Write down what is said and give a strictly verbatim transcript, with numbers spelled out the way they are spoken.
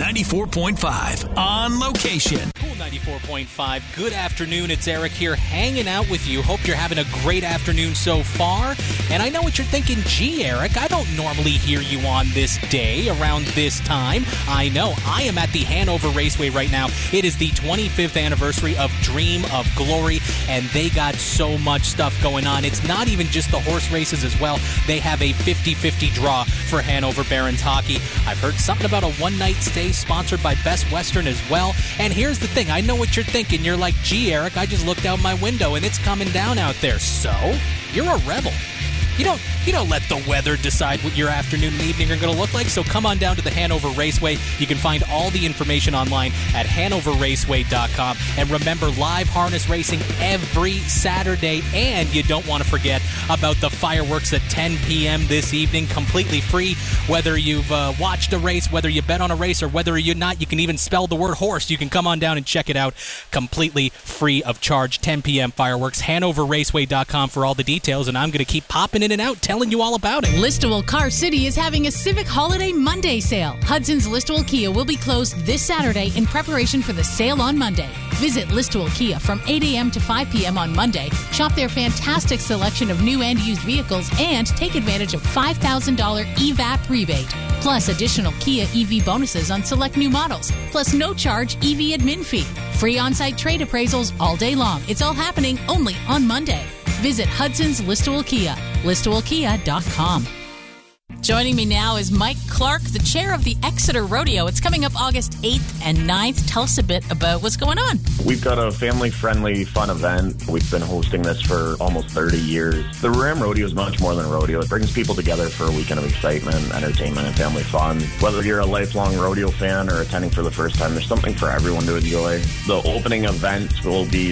ninety-four point five On Location. Cool ninety-four point five. Good afternoon. It's Eric here hanging out with you. Hope you're having a great afternoon so far. And I know what you're thinking. Gee, Eric, I don't normally hear you on this day around this time. I know. I am at the Hanover Raceway right now. It is the twenty-fifth anniversary of Dream of Glory, and they got so much stuff going on. It's not even just the horse races as well. They have a fifty-fifty draw for Hanover Barons hockey. I've heard something about a one-night stay sponsored by Best Western as well. And here's the thing. I know what you're thinking. You're like, gee, Eric, I just looked out my window and it's coming down out there. So, you're a rebel. You don't you don't let the weather decide what your afternoon and evening are going to look like, so come on down to the Hanover Raceway. You can find all the information online at hanover raceway dot com. And remember, live harness racing every Saturday, and you don't want to forget about the fireworks at ten p.m. this evening, completely free. Whether you've uh, watched a race, whether you bet on a race, or whether you're not, you can even spell the word horse. You can come on down and check it out completely free of charge. ten p.m. fireworks, hanover raceway dot com for all the details, and I'm going to keep popping in and out telling you all about it. Listowel Car City is having a Civic Holiday Monday sale. Hudson's Listowel Kia will be closed this Saturday in preparation for the sale on Monday. Visit Listowel Kia from eight a.m. to five p.m. on Monday. Shop their fantastic selection of new and used vehicles and take advantage of five thousand dollars E V A P rebate. Plus additional Kia E V bonuses on select new models. Plus no charge E V admin fee. Free on-site trade appraisals all day long. It's all happening only on Monday. Visit Hudson's Listowel Kia, listowel kia dot com. Joining me now is Mike Clark, the chair of the Exeter Rodeo. It's coming up August eighth and ninth. Tell us a bit about what's going on. We've got a family-friendly, fun event. We've been hosting this for almost thirty years. The Ram Rodeo is much more than a rodeo. It brings people together for a weekend of excitement, entertainment, and family fun. Whether you're a lifelong rodeo fan or attending for the first time, there's something for everyone to enjoy. The opening events will be